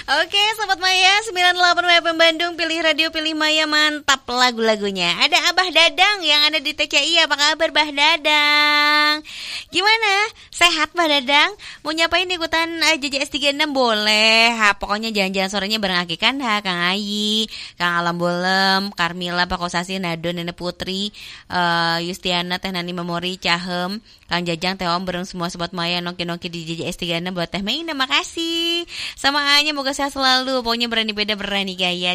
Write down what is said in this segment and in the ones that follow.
Oke, Sobat Maya 98 FM Bandung, pilih radio, pilih Maya, mantap lagu-lagunya. Ada Abah Dadang yang ada di TCI. Apa kabar Bah Dadang? Gimana? Sehat Bah Dadang? Mau nyapain ikutan JJS 36 boleh. Pokoknya jalan-jalan sorenya bareng Aki Kanda, Kang Ayi, Kang Alam Bolem, Karmila, Pak Kosasi, Nado, Nenek Putri, Yustiana, Teh Nani Memori, Cahem, Kang Jajang, Teh Om, bareng semua Sobat Maya noki-noki di JJS 36 buat Teh Maina, makasih. Sama Anya moga sehat selalu. Pokoknya berani beda berani gaya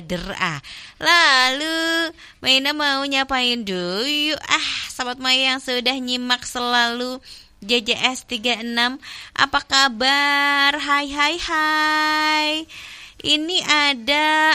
Lalu Maina mau nyapain dulu. Sobat Maya yang sudah nyimak selalu JJS 36, apa kabar? Hai. Ini ada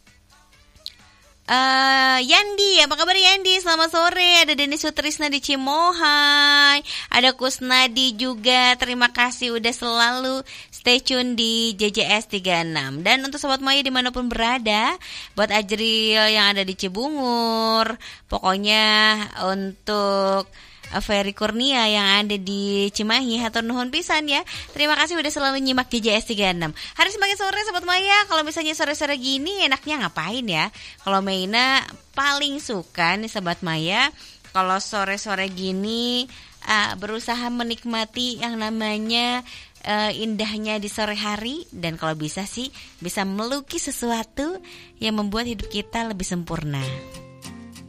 Yandi, apa kabar Yandi? Selamat sore. Ada Denis Sutrisna di Cimohai, ada Kusnadi juga. Terima kasih udah selalu stay tune di JJS 36. Dan untuk Sobat Maya dimanapun berada, buat Ajril yang ada di Cibungur, pokoknya untuk Ferry Kurnia yang ada di Cimahi, hatur nuhun pisan ya. Terima kasih udah selalu nyimak JJS 36. Hari semakin sore Sobat Maya, kalau misalnya sore-sore gini enaknya ngapain ya? Kalau Maina paling suka nih Sobat Maya, kalau sore-sore gini berusaha menikmati yang namanya indahnya di sore hari. Dan kalau bisa sih bisa melukis sesuatu yang membuat hidup kita lebih sempurna.